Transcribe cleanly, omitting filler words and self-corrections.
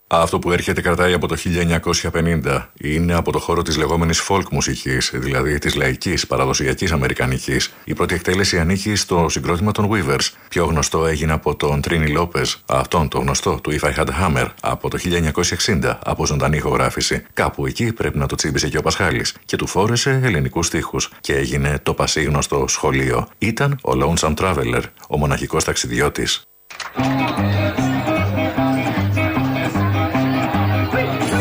Αυτό που έρχεται κρατάει από το 1950. Είναι από το χώρο της λεγόμενης folk μουσικής, δηλαδή της λαϊκής παραδοσιακής αμερικανικής. Η πρώτη εκτέλεση ανήκει στο συγκρότημα των Weavers. Πιο γνωστό έγινε από τον Τρίνι Λόπες, αυτόν το γνωστό του If I Had a Hammer, από το 1960, από ζωντανή ηχογράφηση. Κάπου εκεί πρέπει να το τσίμπησε και ο Πασχάλης και του φόρεσε ελληνικούς στίχους και έγινε το πασίγνωστο σχολείο. Ήταν ο Lonesome Traveler, ο μοναχικός ταξιδιώτης.